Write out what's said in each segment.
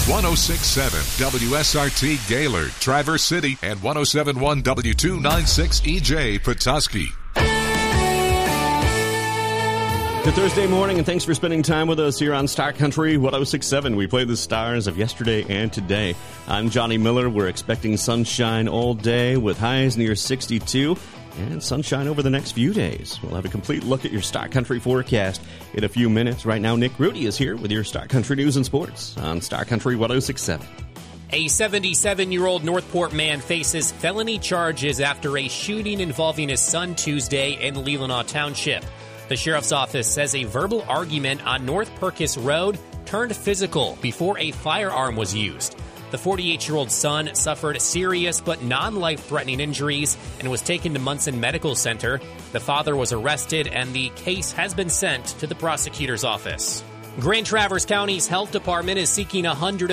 106.7 WSRT Gaylord, Traverse City, and 107.1 W296 EJ Petoskey. Good Thursday morning, and thanks for spending time with us here on Star Country 106.7. We play the stars of yesterday and today. I'm Johnny Miller. We're expecting sunshine all day with highs near 62 and sunshine over the next few days. We'll have a complete look at your Star Country forecast in a few minutes. Right now, Nick Rudy is here with your Star Country news and sports on Star Country 106.7. A 77-year-old Northport man faces felony charges after a shooting involving his son Tuesday in Leelanau Township. The sheriff's office says a verbal argument on North Perkis Road turned physical before a firearm was used. The 48-year-old son suffered serious but non-life-threatening injuries and was taken to Munson Medical Center. The father was arrested, and the case has been sent to the prosecutor's office. Grand Traverse County's health department is seeking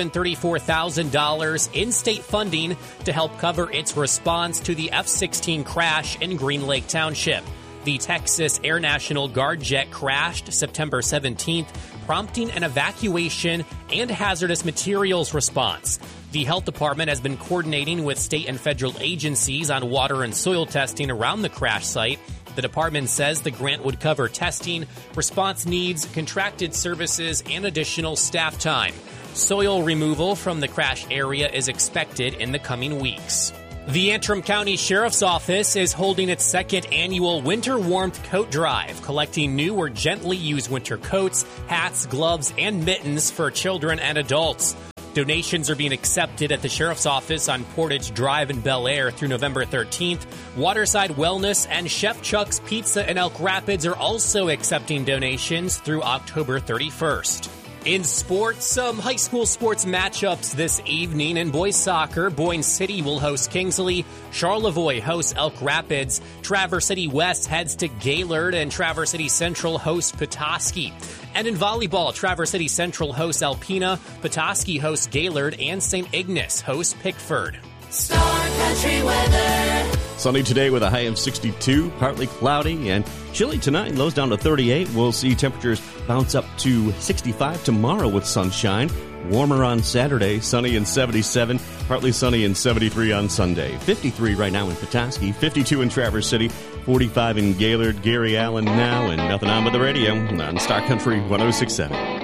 $134,000 in state funding to help cover its response to the F-16 crash in Green Lake Township. The Texas Air National Guard jet crashed September 17th, prompting an evacuation and hazardous materials response. The health department has been coordinating with state and federal agencies on water and soil testing around the crash site. The department says the grant would cover testing, response needs, contracted services, and additional staff time. Soil removal from the crash area is expected in the coming weeks. The Antrim County Sheriff's Office is holding its second annual Winter Warmth Coat Drive, collecting new or gently used winter coats, hats, gloves, and mittens for children and adults. Donations are being accepted at the Sheriff's Office on Portage Drive in Bel Air through November 13th. Waterside Wellness and Chef Chuck's Pizza in Elk Rapids are also accepting donations through October 31st. In sports, some high school sports matchups this evening. In boys soccer, Boyne City will host Kingsley, Charlevoix hosts Elk Rapids, Traverse City West heads to Gaylord, and Traverse City Central hosts Petoskey. And in volleyball, Traverse City Central hosts Alpena, Petoskey hosts Gaylord, and St. Ignace hosts Pickford. Star Country weather. Sunny today with a high of 62, partly cloudy and chilly tonight, lows down to 38. We'll see temperatures bounce up to 65 tomorrow with sunshine. Warmer on Saturday, sunny and 77, partly sunny and 73 on Sunday. 53 right now in Petoskey, 52 in Traverse City, 45 in Gaylord. Gary Allen now, and nothing on with the radio on Star Country 106.7.